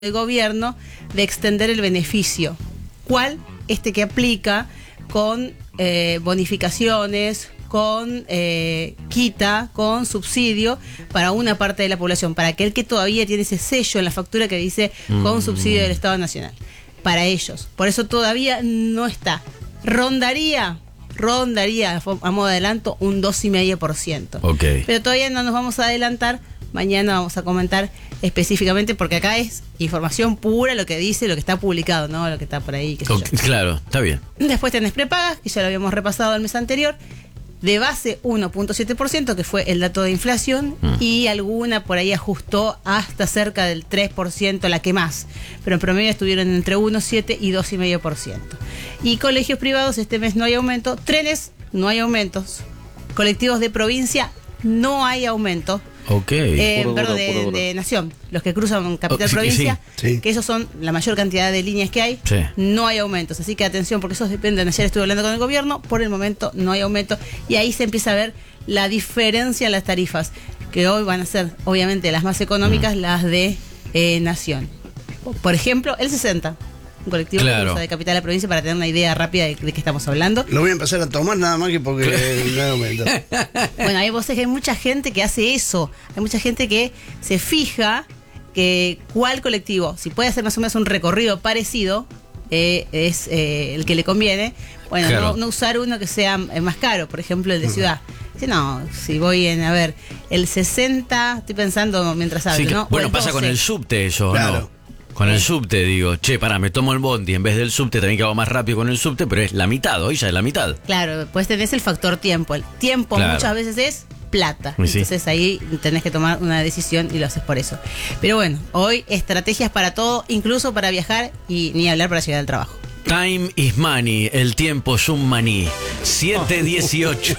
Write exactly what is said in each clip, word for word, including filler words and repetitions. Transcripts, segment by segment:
del gobierno de extender el beneficio. ¿Cuál? Este que aplica con eh, bonificaciones, con eh, quita, con subsidio para una parte de la población, para aquel que todavía tiene ese sello en la factura que dice con mm. subsidio del Estado Nacional. Para ellos. Por eso todavía no está. Rondaría, rondaría a modo de adelanto un dos coma cinco por ciento. Okay. Pero todavía no nos vamos a adelantar. Mañana vamos a comentar específicamente, porque acá es información pura lo que dice, lo que está publicado, ¿no? Lo que está por ahí, qué sé okay, yo. Claro, está bien. Después tenés prepagas, que ya lo habíamos repasado el mes anterior, de base uno punto siete por ciento, que fue el dato de inflación, mm. y alguna por ahí ajustó hasta cerca del tres por ciento, la que más. Pero en promedio estuvieron entre uno punto siete y dos coma cinco por ciento. Y colegios privados, este mes no hay aumento. Trenes, no hay aumentos. Colectivos de provincia, no hay aumento. Ok. Eh, Puro, perdón, puro, de, puro, puro. de nación, los que cruzan capital Oh, sí, provincia, sí. que esos son la mayor cantidad de líneas que hay, Sí. no hay aumentos, así que atención, porque esos dependen. Ayer estuve hablando con el gobierno, por el momento no hay aumento, y ahí se empieza a ver la diferencia en las tarifas, que hoy van a ser obviamente las más económicas, mm. las de eh, nación. Por ejemplo, el sesenta, un colectivo Claro. que cruza de capital a provincia, para tener una idea rápida de, de qué estamos hablando. Lo voy a empezar a tomar nada más que porque no hay aumento. Bueno, ahí vos sabés que hay mucha gente que hace eso. Hay mucha gente que se fija que cuál colectivo, si puede hacer más o menos un recorrido parecido, eh, es eh, el que le conviene. Bueno, Claro. no, no usar uno que sea eh, más caro, por ejemplo, el de ciudad. Dice, no, si voy en, a ver, el sesenta, estoy pensando mientras hablo, Sí, que- ¿no? O bueno, el pasa doce. con el subte eso, Claro. ¿no? Con el subte digo, che, pará, me tomo el bondi en vez del subte, también que hago más rápido con el subte, pero es la mitad, hoy ya es la mitad. Claro, pues tenés el factor tiempo. El tiempo Claro. muchas veces es plata. Y sí. Entonces ahí tenés que tomar una decisión y lo haces por eso. Pero bueno, hoy estrategias para todo, incluso para viajar y ni hablar para llegar al trabajo. Time is money, el tiempo es un maní. siete dieciocho.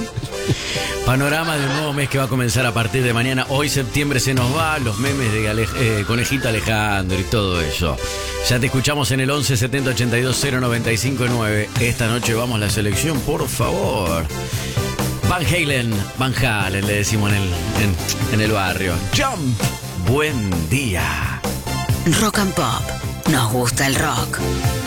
Panorama de un nuevo mes que va a comenzar a partir de mañana. Hoy septiembre se nos va, los memes de Ale- eh, Conejito Alejandro y todo eso. Ya te escuchamos en el once setenta ochenta y dos cero noventa y cinco nueve. Esta noche vamos a la selección, por favor. Van Halen, Van Halen le decimos en el, en, en el barrio. Jump, buen día. Rock and Pop. Nos gusta el rock.